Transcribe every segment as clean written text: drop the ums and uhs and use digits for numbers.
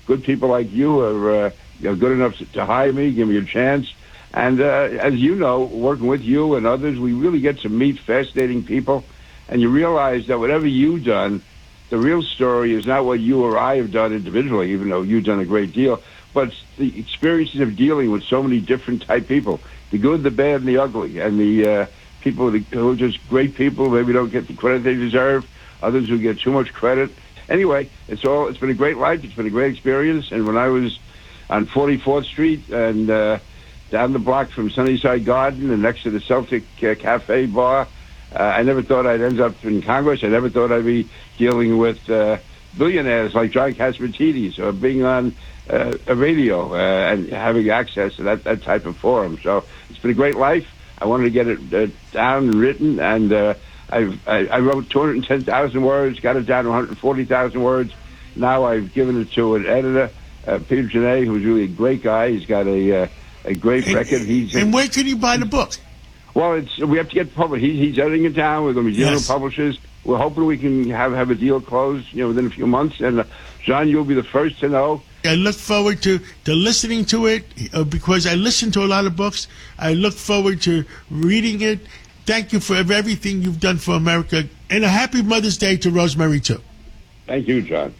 good people like you are good enough to hire me, give me a chance. And as you know, working with you and others, we really get to meet fascinating people. And you realize that whatever you've done, the real story is not what you or I have done individually, even though you've done a great deal, but it's the experiences of dealing with so many different type people, the good, the bad, and the ugly, and the people who are just great people, maybe don't get the credit they deserve, others who get too much credit. Anyway, it's been a great life. It's been a great experience. And when I was on 44th Street and down the block from Sunnyside Garden and next to the Celtic Cafe bar, I never thought I'd end up in Congress. I never thought I'd be dealing with billionaires like John Catsimatidis or being on a radio and having access to that type of forum. So it's been a great life. I wanted to get it down and written, and I wrote 210,000 words, got it down to 140,000 words. Now I've given it to an editor, Peter Janae, who's really a great guy. He's got a great record. And where can you buy the book? Well, we have to get published. He's editing it down. We're going to be dealing with publishers. We're hoping we can have a deal closed, within a few months. And John, you'll be the first to know. I look forward to listening to it because I listen to a lot of books. I look forward to reading it. Thank you for everything you've done for America. And a happy Mother's Day to Rosemary, too. Thank you, John.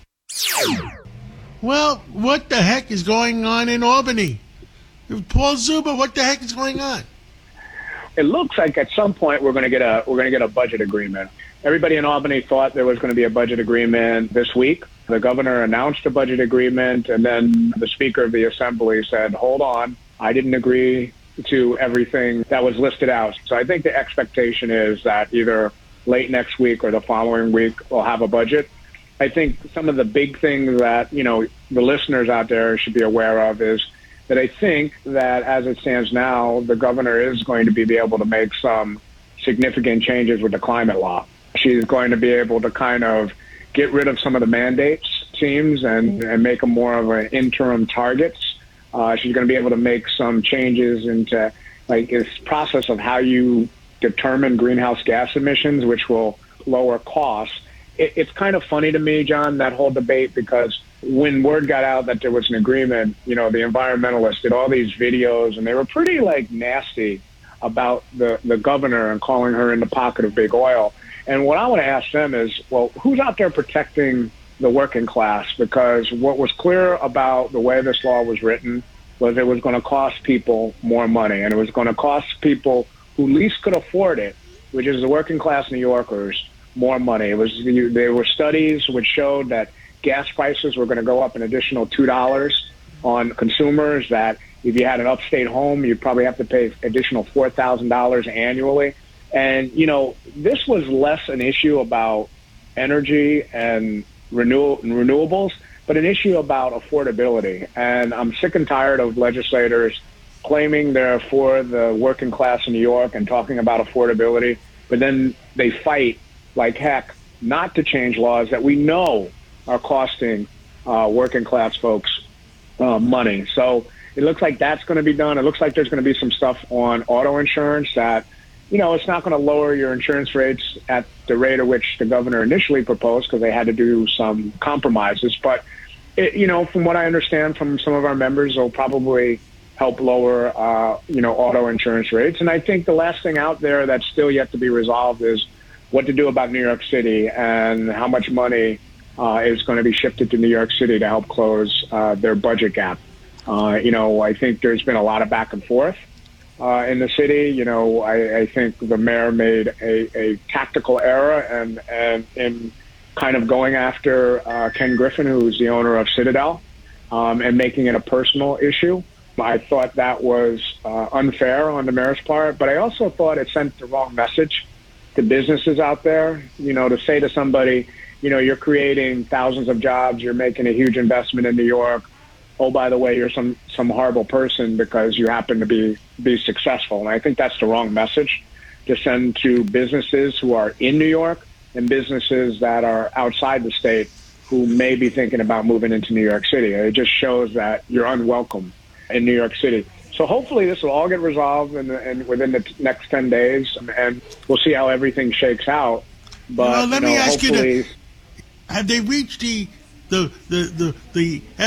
Well, what the heck is going on in Albany? Paul Zuba, what the heck is going on? It looks like at some point we're going to get a budget agreement. Everybody in Albany thought there was going to be a budget agreement this week. The governor announced a budget agreement, and then the Speaker of the Assembly said, hold on, I didn't agree to everything that was listed out. So I think the expectation is that either late next week or the following week we'll have a budget. I think some of the big things that, the listeners out there should be aware of is that I think that as it stands now, the governor is going to be able to make some significant changes with the climate law. She's going to be able to kind of get rid of some of the mandates, seems, and make them more of an interim targets. She's going to be able to make some changes into this process of how you determine greenhouse gas emissions, which will lower costs. It's kind of funny to me, John, that whole debate, because when word got out that there was an agreement, the environmentalists did all these videos, and they were pretty nasty about the governor and calling her in the pocket of big oil. And what I want to ask them is, well, who's out there protecting the working class? Because what was clear about the way this law was written was it was going to cost people more money, and it was going to cost people who least could afford it, which is the working class New Yorkers, more money. There were studies which showed that gas prices were going to go up an additional $2 on consumers, that if you had an upstate home, you'd probably have to pay additional $4,000 annually. And, this was less an issue about energy and renewables, but an issue about affordability. And I'm sick and tired of legislators claiming they're for the working class in New York and talking about affordability, but then they fight like heck not to change laws that we know are costing working class folks money. So it looks like that's going to be done. It looks like there's going to be some stuff on auto insurance that, it's not going to lower your insurance rates at the rate at which the governor initially proposed, because they had to do some compromises. But, from what I understand from some of our members, it'll probably help lower, auto insurance rates. And I think the last thing out there that's still yet to be resolved is what to do about New York City and how much money is going to be shifted to New York City to help close their budget gap. I think there's been a lot of back and forth in the city. I think the mayor made a tactical error and in kind of going after Ken Griffin, who's the owner of Citadel, and making it a personal issue. I thought that was unfair on the mayor's part, but I also thought it sent the wrong message to businesses out there, to say to somebody, you're creating thousands of jobs, you're making a huge investment in New York. Oh, by the way, you're some horrible person because you happen to be successful. And I think that's the wrong message to send to businesses who are in New York and businesses that are outside the state who may be thinking about moving into New York City. It just shows that you're unwelcome in New York City. So hopefully this will all get resolved and within the next 10 days, and we'll see how everything shakes out. But let me ask you, have they reached the